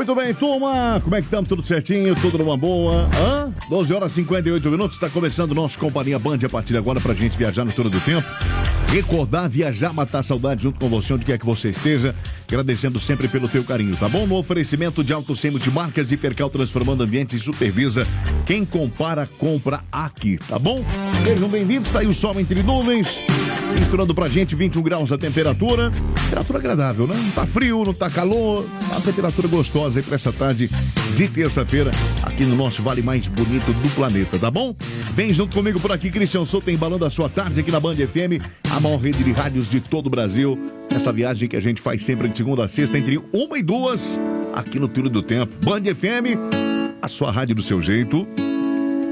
Muito bem, turma. Como é que estamos? Tudo certinho? Tudo numa boa? 12 horas e 58 minutos. Está começando o nosso Companhia Band a partir de agora pra gente viajar no turno do tempo. Recordar, viajar, matar a saudade junto com você, onde quer que você esteja. Agradecendo sempre pelo teu carinho, tá bom? No oferecimento de Auto Sem Multimarcas de Fercal, transformando ambientes e supervisa. Quem compara, compra aqui, tá bom? Sejam bem-vindos. Tá aí o sol entre nuvens. Misturando pra gente 21 graus a temperatura. Temperatura agradável, né? Não tá frio, não tá calor. Tá uma temperatura gostosa aí pra essa tarde de terça-feira aqui no nosso vale mais bonito do planeta, tá bom? Vem junto comigo por aqui, Christian Souto, embalando a sua tarde aqui na Band FM, a maior rede de rádios de todo o Brasil. Essa viagem que a gente faz sempre de segunda a sexta, entre 1 e 2, aqui no Túnel do Tempo. Band FM, a sua rádio do seu jeito.